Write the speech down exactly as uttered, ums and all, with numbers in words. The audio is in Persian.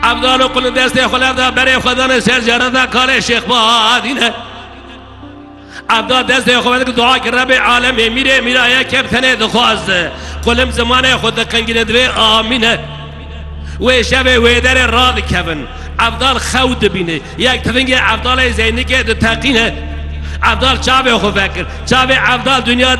عبدال قل دست خلا دا برای خدا سر جرده کار شیخ بادینه عبدال دست خدا که دعا که رب عالم میره میره یا کبتنه دخواست قلم زمان خود کنگینه دوی آمینه و شب و در راض کبن عبدال خود بینه یک تفنگ عبدال زینی که دو تقینه عبدال چابه خو فکر چابه عبدال دنیا